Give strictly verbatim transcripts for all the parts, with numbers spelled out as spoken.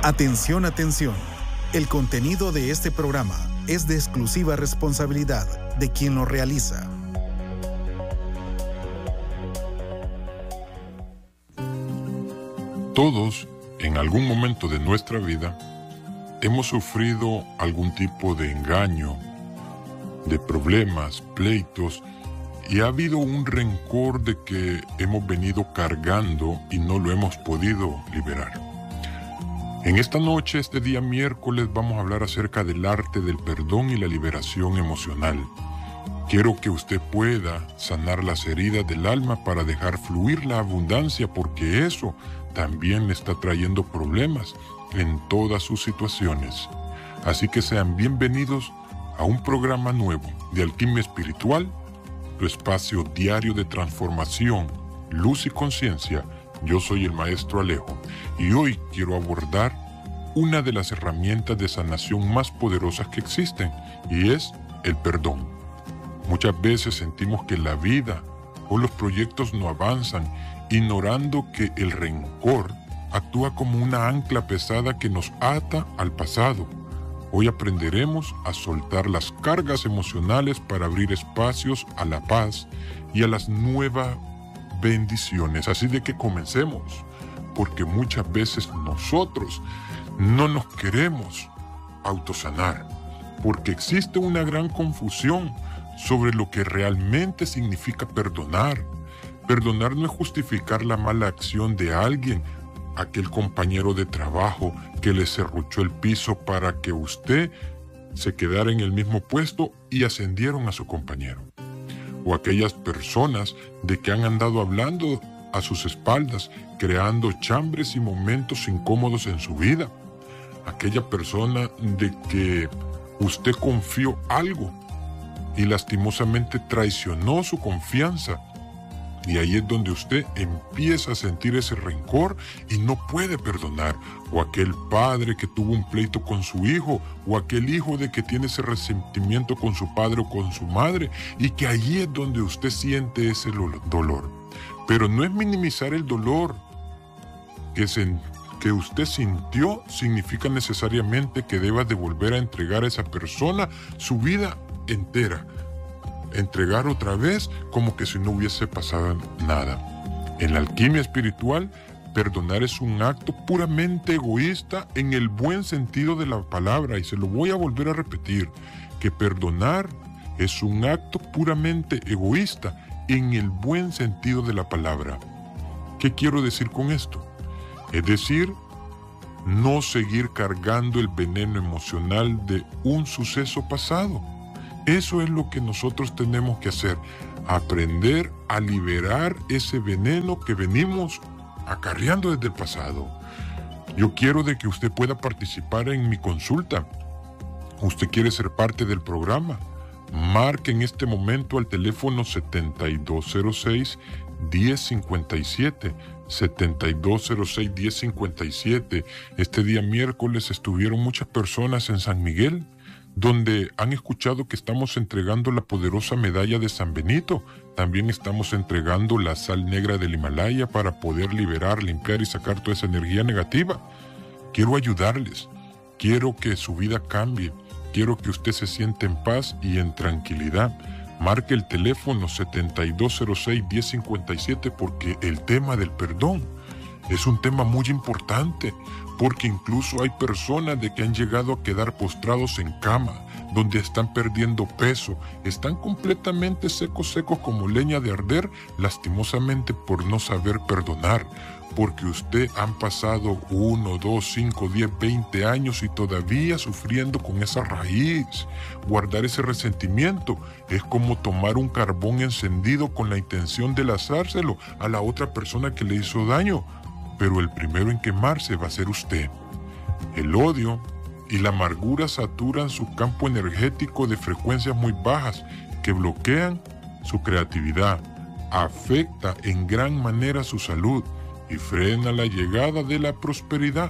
Atención, atención. El contenido de este programa es de exclusiva responsabilidad de quien lo realiza. Todos, en algún momento de nuestra vida, hemos sufrido algún tipo de engaño, de problemas, pleitos, y ha habido un rencor de que hemos venido cargando y no lo hemos podido liberar. En esta noche, este día miércoles, vamos a hablar acerca del arte del perdón y la liberación emocional. Quiero que usted pueda sanar las heridas del alma para dejar fluir la abundancia, porque eso también le está trayendo problemas en todas sus situaciones. Así que sean bienvenidos a un programa nuevo de Alquimia Espiritual, tu espacio diario de transformación, luz y conciencia. Yo soy el Maestro Alejo y hoy quiero abordar una de las herramientas de sanación más poderosas que existen, y es el perdón. Muchas veces sentimos que la vida o los proyectos no avanzan, ignorando que el rencor actúa como una ancla pesada que nos ata al pasado. Hoy aprenderemos a soltar las cargas emocionales para abrir espacios a la paz y a las nuevas bendiciones. Así de que comencemos, porque muchas veces nosotros no nos queremos autosanar, porque existe una gran confusión sobre lo que realmente significa perdonar. Perdonar no es justificar la mala acción de alguien, aquel compañero de trabajo que le serruchó el piso para que usted se quedara en el mismo puesto y ascendieron a su compañero. O aquellas personas de que han andado hablando a sus espaldas, creando chambres y momentos incómodos en su vida. Aquella persona de que usted confió algo y lastimosamente traicionó su confianza. Y ahí es donde usted empieza a sentir ese rencor y no puede perdonar. O aquel padre que tuvo un pleito con su hijo, o aquel hijo de que tiene ese resentimiento con su padre o con su madre, y que allí es donde usted siente ese dolor. Pero no es minimizar el dolor que, se, que usted sintió, significa necesariamente que deba de volver a entregar a esa persona su vida entera. Entregar otra vez como que si no hubiese pasado nada. En la alquimia espiritual, perdonar es un acto puramente egoísta en el buen sentido de la palabra, y se lo voy a volver a repetir, que perdonar es un acto puramente egoísta en el buen sentido de la palabra. ¿Qué quiero decir con esto? Es decir, no seguir cargando el veneno emocional de un suceso pasado. Eso es lo que nosotros tenemos que hacer, aprender a liberar ese veneno que venimos acarreando desde el pasado. Yo quiero de que usted pueda participar en mi consulta. ¿Usted quiere ser parte del programa? Marque en este momento al teléfono setenta y dos cero seis, diez cincuenta y siete, setenta y dos cero seis, diez cincuenta y siete. Este día miércoles estuvieron muchas personas en San Miguel, donde han escuchado que estamos entregando la poderosa medalla de San Benito. También estamos entregando la sal negra del Himalaya para poder liberar, limpiar y sacar toda esa energía negativa. Quiero ayudarles, quiero que su vida cambie, quiero que usted se sienta en paz y en tranquilidad. Marque el teléfono setenta y dos cero seis, diez cincuenta y siete, porque el tema del perdón es un tema muy importante, porque incluso hay personas de que han llegado a quedar postrados en cama, donde están perdiendo peso, están completamente secos, secos como leña de arder, lastimosamente por no saber perdonar, porque usted han pasado uno, dos, cinco, diez, veinte años y todavía sufriendo con esa raíz. Guardar ese resentimiento es como tomar un carbón encendido con la intención de lanzárselo a la otra persona que le hizo daño, pero el primero en quemarse va a ser usted. El odio y la amargura saturan su campo energético de frecuencias muy bajas que bloquean su creatividad, afecta en gran manera su salud y frena la llegada de la prosperidad.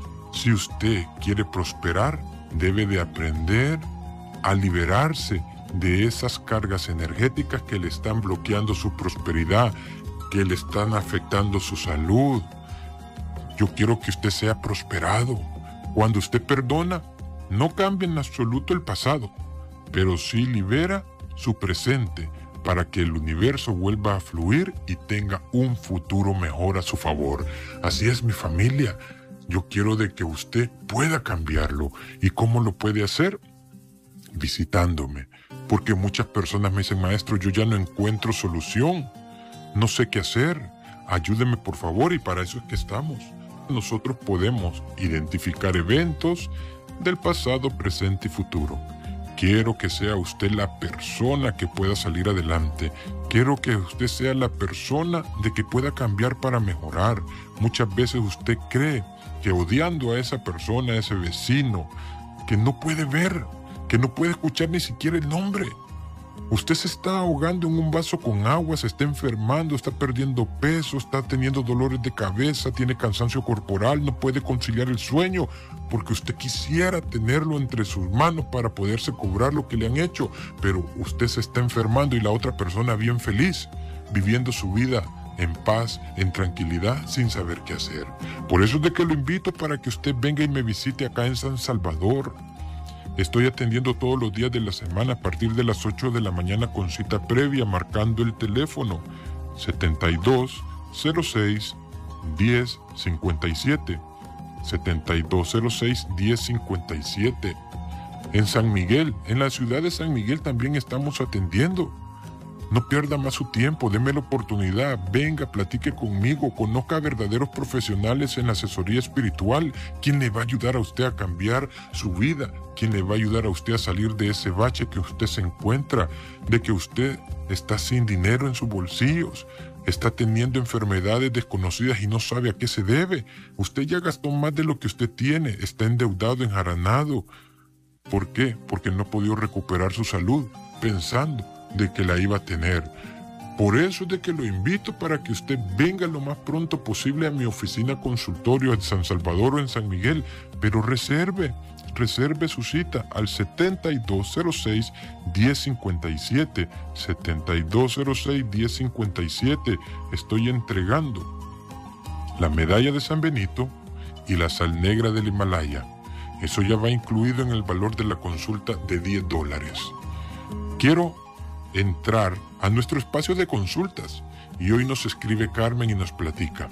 Si usted quiere prosperar, debe de aprender a liberarse de esas cargas energéticas que le están bloqueando su prosperidad, que le están afectando su salud. Yo quiero que usted sea prosperado. Cuando usted perdona, no cambia en absoluto el pasado, pero sí libera su presente para que el universo vuelva a fluir y tenga un futuro mejor a su favor. Así es, mi familia. Yo quiero de que usted pueda cambiarlo. ¿Y cómo lo puede hacer? Visitándome. Porque muchas personas me dicen, maestro, yo ya no encuentro solución. No sé qué hacer. Ayúdeme, por favor, y para eso es que estamos. Nosotros podemos identificar eventos del pasado, presente y futuro. Quiero que sea usted la persona que pueda salir adelante. Quiero que usted sea la persona de que pueda cambiar para mejorar. Muchas veces usted cree que odiando a esa persona, a ese vecino, que no puede ver, que no puede escuchar ni siquiera el nombre. Usted se está ahogando en un vaso con agua, se está enfermando, está perdiendo peso, está teniendo dolores de cabeza, tiene cansancio corporal, no puede conciliar el sueño, porque usted quisiera tenerlo entre sus manos para poderse cobrar lo que le han hecho, pero usted se está enfermando y la otra persona bien feliz, viviendo su vida en paz, en tranquilidad, sin saber qué hacer. Por eso es de que lo invito para que usted venga y me visite acá en San Salvador. Estoy atendiendo todos los días de la semana a partir de las ocho de la mañana con cita previa, marcando el teléfono setenta y dos cero seis, diez cincuenta y siete. setenta y dos cero seis, diez cincuenta y siete. En San Miguel, en la ciudad de San Miguel también estamos atendiendo. No pierda más su tiempo, deme la oportunidad, venga, platique conmigo, conozca a verdaderos profesionales en la asesoría espiritual, quien le va a ayudar a usted a cambiar su vida, quien le va a ayudar a usted a salir de ese bache que usted se encuentra, de que usted está sin dinero en sus bolsillos, está teniendo enfermedades desconocidas y no sabe a qué se debe. Usted ya gastó más de lo que usted tiene, está endeudado, enjaranado. ¿Por qué? Porque no ha podido recuperar su salud, pensando de que la iba a tener. Por eso es de que lo invito para que usted venga lo más pronto posible a mi oficina consultorio en San Salvador o en San Miguel, pero reserve, reserve su cita al setenta y dos cero seis, diez cincuenta y siete, setenta y dos cero seis, diez cincuenta y siete. Estoy entregando la medalla de San Benito y la sal negra del Himalaya. Eso ya va incluido en el valor de la consulta de diez dólares. Quiero entrar a nuestro espacio de consultas y hoy nos escribe Carmen y nos platica.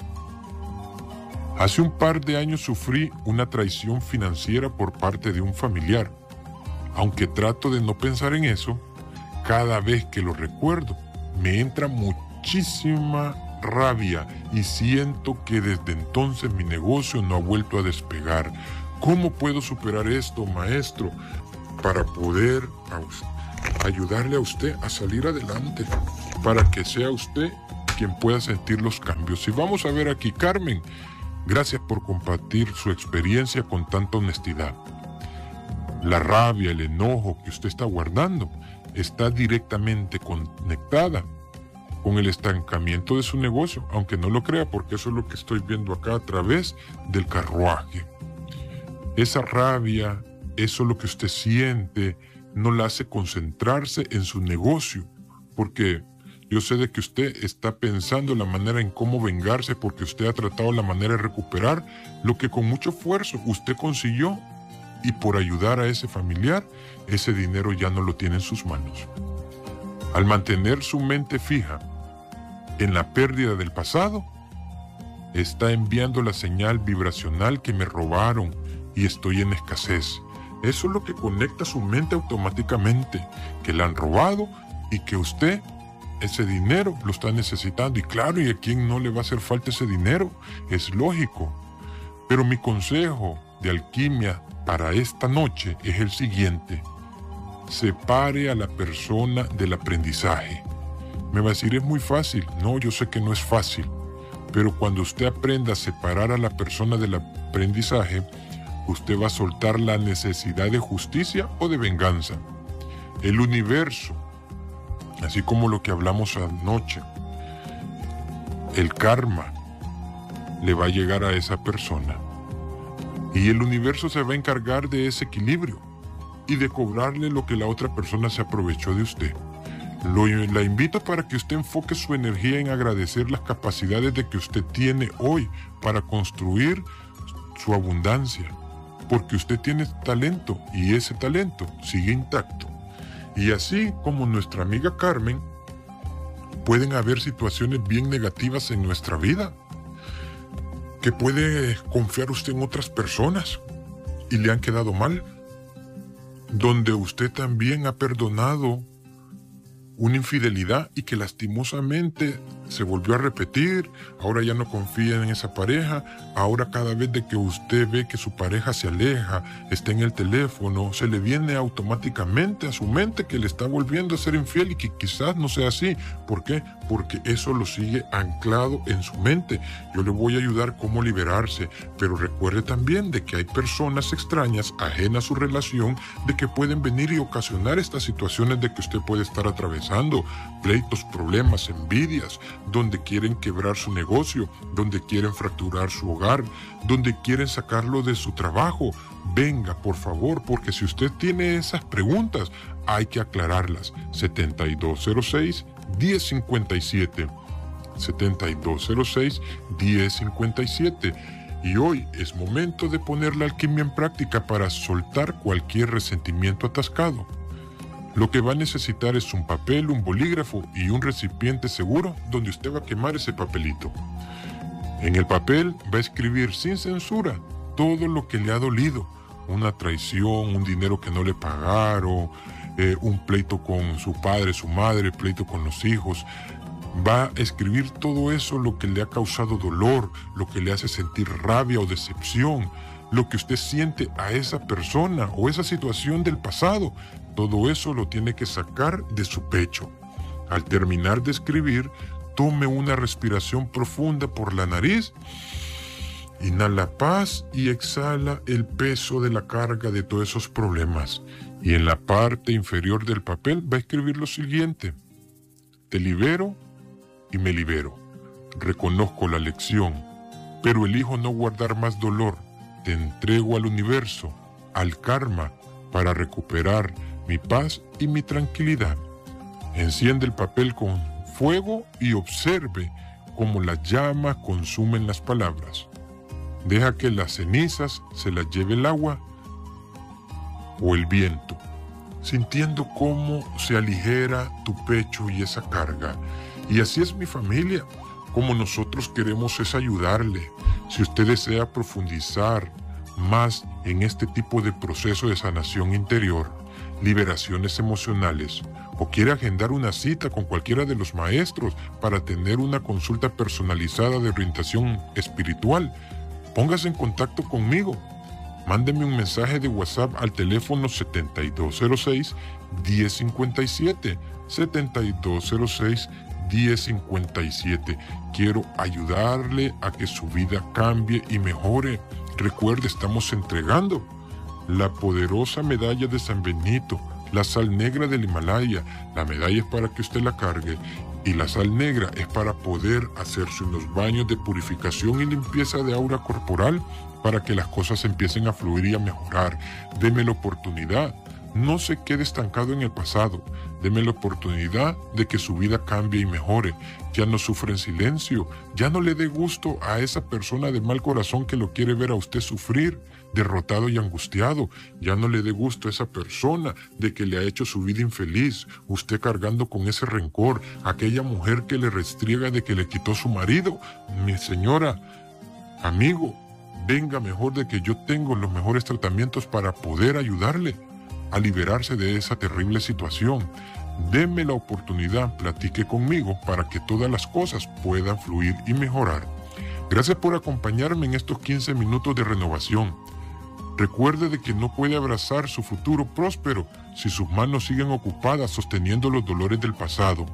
Hace un par de años sufrí una traición financiera por parte de un familiar. Aunque trato de no pensar en eso, cada vez que lo recuerdo me entra muchísima rabia y siento que desde entonces mi negocio no ha vuelto a despegar. ¿Cómo puedo superar esto, maestro, para poder ayudarle a usted a salir adelante, para que sea usted quien pueda sentir los cambios? Y vamos a ver aquí, Carmen, gracias por compartir su experiencia con tanta honestidad. La rabia, el enojo que usted está guardando está directamente conectada con el estancamiento de su negocio, aunque no lo crea, porque eso es lo que estoy viendo acá a través del carruaje. Esa rabia, eso es lo que usted siente, no la hace concentrarse en su negocio, porque yo sé de que usted está pensando la manera en cómo vengarse, porque usted ha tratado la manera de recuperar lo que con mucho esfuerzo usted consiguió, y por ayudar a ese familiar, ese dinero ya no lo tiene en sus manos. Al mantener su mente fija en la pérdida del pasado, está enviando la señal vibracional que me robaron y estoy en escasez. Eso es lo que conecta su mente automáticamente, que la han robado y que usted ese dinero lo está necesitando. Y claro, ¿y a quién no le va a hacer falta ese dinero? Es lógico. Pero mi consejo de alquimia para esta noche es el siguiente: separe a la persona del aprendizaje. Me va a decir, es muy fácil. No, yo sé que no es fácil, pero cuando usted aprenda a separar a la persona del aprendizaje, usted va a soltar la necesidad de justicia o de venganza. El universo, así como lo que hablamos anoche, el karma le va a llegar a esa persona. Y el universo se va a encargar de ese equilibrio y de cobrarle lo que la otra persona se aprovechó de usted. Lo, la invito para que usted enfoque su energía en agradecer las capacidades de que usted tiene hoy para construir su abundancia. porque usted tiene talento y ese talento sigue intacto. Y así como nuestra amiga Carmen, pueden haber situaciones bien negativas en nuestra vida, que puede confiar usted en otras personas y le han quedado mal, donde usted también ha perdonado una infidelidad y que lastimosamente se volvió a repetir. Ahora ya no confía en esa pareja. Ahora cada vez de que usted ve que su pareja se aleja, está en el teléfono, se le viene automáticamente a su mente que le está volviendo a ser infiel y que quizás no sea así. ¿Por qué? Porque eso lo sigue anclado en su mente. Yo le voy a ayudar cómo liberarse, pero recuerde también de que hay personas extrañas, ajenas a su relación, de que pueden venir y ocasionar estas situaciones de que usted puede estar atravesando, pleitos, problemas, envidias, donde quieren quebrar su negocio, donde quieren fracturar su hogar, donde quieren sacarlo de su trabajo. Venga, por favor, porque si usted tiene esas preguntas, hay que aclararlas. setenta y dos cero seis, diez cincuenta y siete. setenta y dos cero seis, diez cincuenta y siete. Y hoy es momento de poner la alquimia en práctica para soltar cualquier resentimiento atascado. Lo que va a necesitar es un papel, un bolígrafo y un recipiente seguro donde usted va a quemar ese papelito. En el papel va a escribir sin censura todo lo que le ha dolido. Una traición, un dinero que no le pagaron, eh, un pleito con su padre, su madre, pleito con los hijos. Va a escribir todo eso, lo que le ha causado dolor, lo que le hace sentir rabia o decepción, lo que usted siente a esa persona o esa situación del pasado. Todo eso lo tiene que sacar de su pecho. Al terminar de escribir, tome una respiración profunda por la nariz, inhala paz y exhala el peso de la carga de todos esos problemas. Y en la parte inferior del papel va a escribir lo siguiente: te libero y me libero. Reconozco la lección, pero elijo no guardar más dolor. Te entrego al universo, al karma, para recuperar mi paz y mi tranquilidad. Enciende el papel con fuego y observe cómo las llamas consumen las palabras. Deja que las cenizas se las lleve el agua o el viento, sintiendo cómo se aligera tu pecho y esa carga. Y así es mi familia. Como nosotros queremos es ayudarle. Si usted desea profundizar más en este tipo de proceso de sanación interior, liberaciones emocionales, o quiere agendar una cita con cualquiera de los maestros para tener una consulta personalizada de orientación espiritual, póngase en contacto conmigo. Mándeme un mensaje de WhatsApp al teléfono setenta y dos cero seis, diez cincuenta y siete, setenta y dos cero seis, diez cincuenta y siete. Quiero ayudarle a que su vida cambie y mejore. Recuerde, estamos entregando la poderosa medalla de San Benito, la sal negra del Himalaya. La medalla es para que usted la cargue y la sal negra es para poder hacerse unos baños de purificación y limpieza de aura corporal para que las cosas empiecen a fluir y a mejorar. Deme la oportunidad. No se quede estancado en el pasado. Deme la oportunidad de que su vida cambie y mejore. Ya no sufra en silencio. Ya no le dé gusto a esa persona de mal corazón que lo quiere ver a usted sufrir, derrotado y angustiado. Ya no le dé gusto a esa persona de que le ha hecho su vida infeliz, usted cargando con ese rencor. Aquella mujer que le restriega de que le quitó su marido. Mi señora, amigo, venga mejor, de que yo tengo los mejores tratamientos para poder ayudarle a liberarse de esa terrible situación. Deme la oportunidad, platique conmigo para que todas las cosas puedan fluir y mejorar. Gracias por acompañarme en estos quince minutos de renovación. Recuerde de que no puede abrazar su futuro próspero si sus manos siguen ocupadas sosteniendo los dolores del pasado.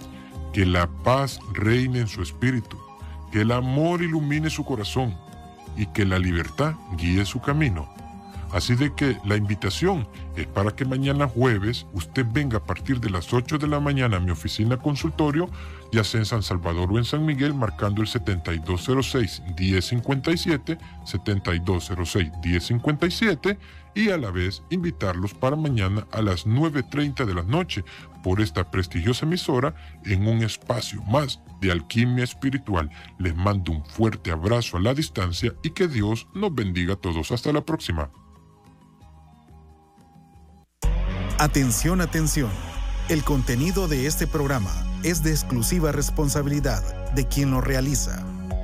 Que la paz reine en su espíritu, que el amor ilumine su corazón y que la libertad guíe su camino. Así de que la invitación es para que mañana jueves usted venga a partir de las ocho de la mañana a mi oficina consultorio, ya sea en San Salvador o en San Miguel, marcando el setenta y dos cero seis, diez cincuenta y siete, setenta y dos cero seis, diez cincuenta y siete, y a la vez invitarlos para mañana a las nueve treinta de la noche, por esta prestigiosa emisora en un espacio más de alquimia espiritual. Les mando un fuerte abrazo a la distancia y que Dios nos bendiga a todos. Hasta la próxima. Atención, atención. El contenido de este programa es de exclusiva responsabilidad de quien lo realiza.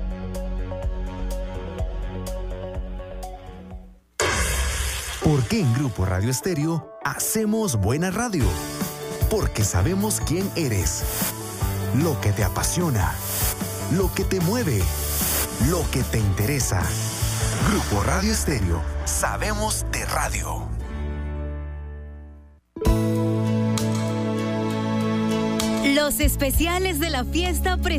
¿Por qué en Grupo Radio Estéreo hacemos buena radio? Porque sabemos quién eres, lo que te apasiona, lo que te mueve, lo que te interesa. Grupo Radio Estéreo, sabemos de radio. Los especiales de la fiesta